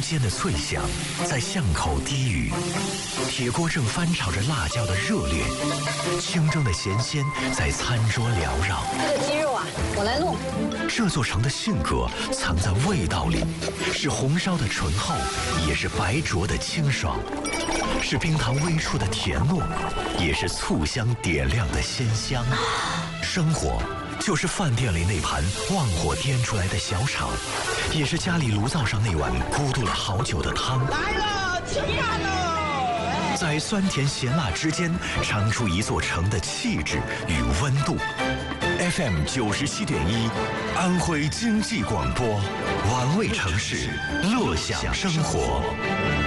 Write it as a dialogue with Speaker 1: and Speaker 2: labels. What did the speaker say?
Speaker 1: 间的脆响在巷口低语，铁锅正翻炒着辣椒的热烈，清蒸的咸鲜在餐桌缭绕。
Speaker 2: 这个鸡肉啊，我来弄。
Speaker 1: 这座城的性格藏在味道里，是红烧的醇厚，也是白灼的清爽，是冰糖微触的甜糯，也是醋香点亮的鲜香。生活就是饭店里那盘旺火颠出来的小炒，也是家里炉灶上那碗咕嘟了好久的汤。
Speaker 3: 来了，吃饭喽！
Speaker 1: 在酸甜咸辣之间，尝出一座城的气质与温度。FM 97.1，安徽经济广播，玩味城市，乐享生活。